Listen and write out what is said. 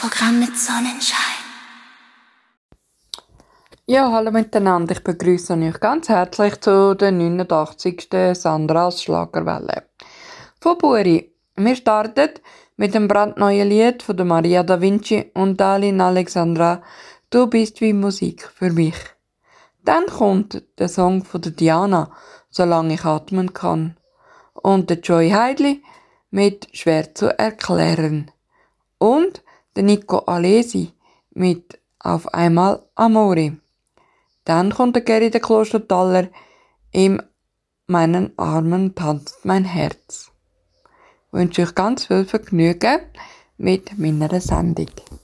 Programm mit Sonnenschein. Ja, hallo miteinander. Ich begrüße euch ganz herzlich zu der 89. Sandras Schlagerwelle. Von Buri. Wir starten mit dem brandneuen Lied von der Maria da Vinci und Dalin Alexandra «Du bist wie Musik für mich». Dann kommt der Song von der Diana «Solange ich atmen kann» und der Joy Heidli mit «Schwer zu erklären» und der Nico Alesi mit «Auf einmal Amore». Dann kommt der Geri der Klostertaler «In meinen Armen tanzt mein Herz». Ich wünsche euch ganz viel Vergnügen mit meiner Sendung.